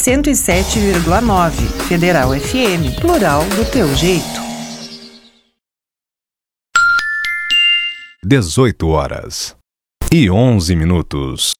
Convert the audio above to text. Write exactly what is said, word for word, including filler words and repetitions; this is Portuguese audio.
cento e sete vírgula nove. Federal F M, plural do teu jeito. dezoito horas e onze minutos.